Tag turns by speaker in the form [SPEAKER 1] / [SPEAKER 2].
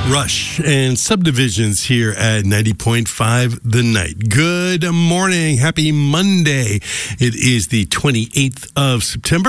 [SPEAKER 1] Rush and Subdivisions here at 90.5 The Night. Good morning. Happy Monday. It is the 28th of September.